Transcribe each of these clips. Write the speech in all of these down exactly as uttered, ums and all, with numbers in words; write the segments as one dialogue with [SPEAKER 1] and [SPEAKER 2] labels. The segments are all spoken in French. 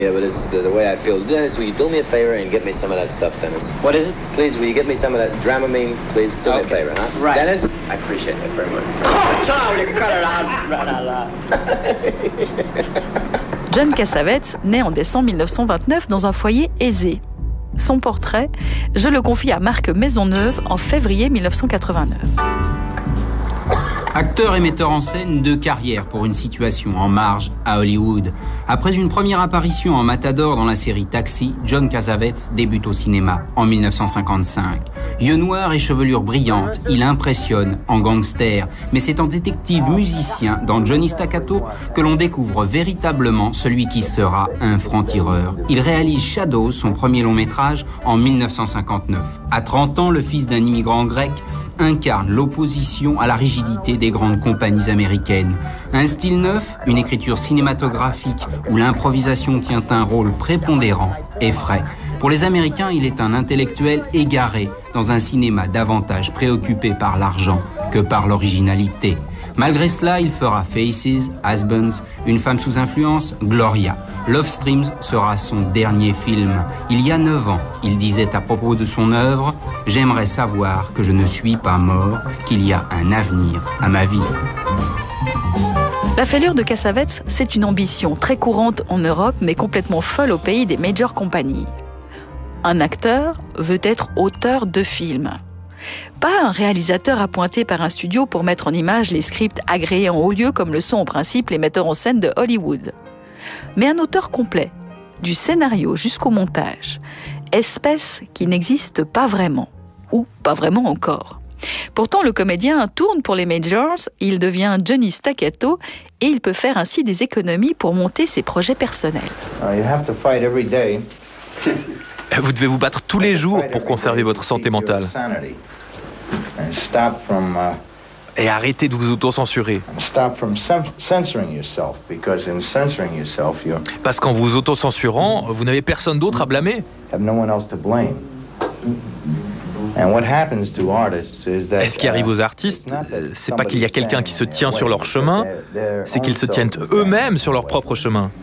[SPEAKER 1] Yeah, but it's the, the way I feel. Dennis, will you do me a favor and get me some of that stuff, Dennis?
[SPEAKER 2] What is it?
[SPEAKER 1] Please, will you get me some of that Dramamine? Please, do okay. me a favor, huh?
[SPEAKER 2] Right.
[SPEAKER 1] Dennis? I appreciate that very much.
[SPEAKER 2] Oh, sorry, cut it out.
[SPEAKER 3] John Cassavetes naît en décembre mille neuf cent vingt-neuf dans un foyer aisé. Son portrait, je le confie à Marc Maisonneuve en février mille neuf cent quatre-vingt-neuf.
[SPEAKER 4] Acteur et metteur en scène, deux carrières pour une situation en marge à Hollywood. Après une première apparition en Matador dans la série Taxi, John Cassavetes débute au cinéma en mille neuf cent cinquante-cinq. Yeux noirs et chevelure brillante, il impressionne en gangster, mais c'est en détective musicien dans Johnny Staccato que l'on découvre véritablement celui qui sera un franc-tireur. Il réalise Shadows, son premier long métrage, en mille neuf cent cinquante-neuf. À trente ans, le fils d'un immigrant grec incarne l'opposition à la rigidité des grandes compagnies américaines. Un style neuf, une écriture cinématographique où l'improvisation tient un rôle prépondérant et frais. Pour les Américains, il est un intellectuel égaré dans un cinéma davantage préoccupé par l'argent que par l'originalité. Malgré cela, il fera Faces, Husbands, Une femme sous influence, Gloria. Love Streams sera son dernier film. Il y a neuf ans, il disait à propos de son œuvre « J'aimerais savoir que je ne suis pas mort, qu'il y a un avenir à ma vie ».
[SPEAKER 3] La fêlure de Cassavetes, c'est une ambition très courante en Europe, mais complètement folle au pays des major compagnies. Un acteur veut être auteur de films. Pas un réalisateur appointé par un studio pour mettre en image les scripts agréés en haut lieu comme le sont en principe les metteurs en scène de Hollywood. Mais un auteur complet, du scénario jusqu'au montage, espèce qui n'existe pas vraiment, ou pas vraiment encore. Pourtant, le comédien tourne pour les majors, il devient Johnny Staccato et il peut faire ainsi des économies pour monter ses projets personnels.
[SPEAKER 5] Vous devez vous battre tous les jours pour conserver votre santé mentale. Et arrêtez de vous auto-censurer. Parce qu'en vous auto-censurant, vous n'avez personne d'autre à blâmer. Et ce qui arrive aux artistes, c'est pas qu'il y a quelqu'un qui se tient sur leur chemin, c'est qu'ils se tiennent eux-mêmes sur leur propre chemin.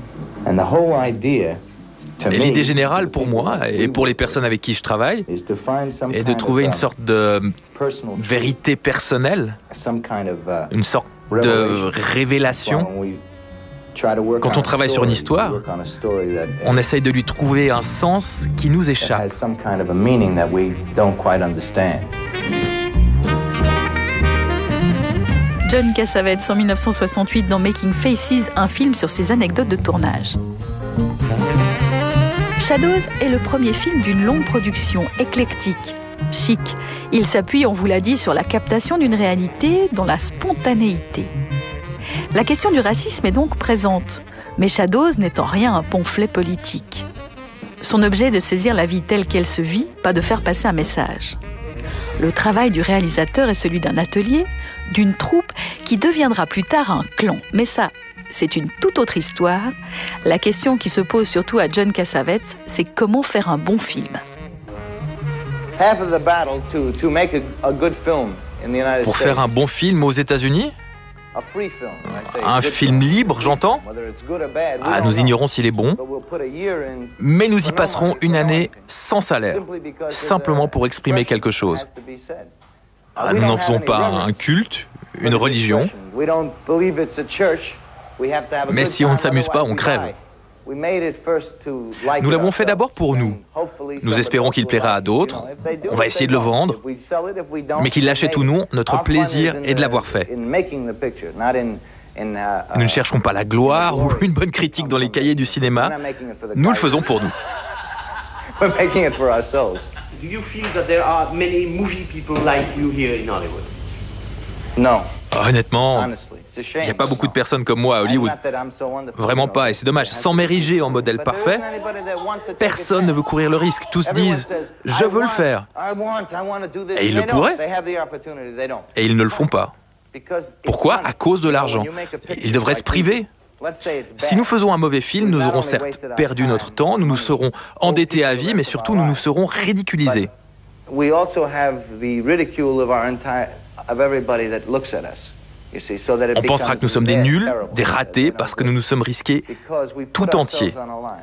[SPEAKER 5] Et l'idée générale pour moi et pour les personnes avec qui je travaille est de trouver une sorte de vérité personnelle, une sorte de révélation. Quand on travaille sur une histoire, on essaye de lui trouver un sens qui nous échappe.
[SPEAKER 3] John Cassavetes en mille neuf cent soixante-huit dans Making Faces, un film sur ses anecdotes de tournage. Shadows est le premier film d'une longue production éclectique, chic. Il s'appuie, on vous l'a dit, sur la captation d'une réalité dans la spontanéité. La question du racisme est donc présente, mais Shadows n'est en rien un pamphlet politique. Son objet est de saisir la vie telle qu'elle se vit, pas de faire passer un message. Le travail du réalisateur est celui d'un atelier, d'une troupe qui deviendra plus tard un clan. Mais ça, c'est une toute autre histoire. La question qui se pose surtout à John Cassavetes, c'est comment faire un bon film.
[SPEAKER 5] Pour faire un bon film aux États-Unis, un film libre, j'entends. Ah, nous ignorons s'il est bon, mais nous y passerons une année sans salaire, simplement pour exprimer quelque chose. Ah, nous n'en faisons pas un culte, une religion. Mais si on ne s'amuse pas, on crève. Nous l'avons fait d'abord pour nous. Nous espérons qu'il plaira à d'autres. On va essayer de le vendre. Mais qu'il l'achète ou non, notre plaisir est de l'avoir fait. Nous ne chercherons pas la gloire ou une bonne critique dans les cahiers du cinéma. Nous le faisons pour nous.
[SPEAKER 6] Do you feel that there are many movie people like you here in Hollywood?
[SPEAKER 5] Non. Honnêtement, il n'y a pas beaucoup de personnes comme moi à Hollywood. Vraiment pas, et c'est dommage. Sans m'ériger en modèle parfait, personne ne veut courir le risque. Tous disent « je veux le faire ». Et ils le pourraient. Et ils ne le font pas. Pourquoi? À cause de l'argent. Ils devraient se priver. Si nous faisons un mauvais film, nous aurons certes perdu notre temps, nous nous serons endettés à vie, mais surtout nous nous serons ridiculisés. On pensera que nous sommes des nuls, des ratés, parce que nous nous sommes risqués tout entiers.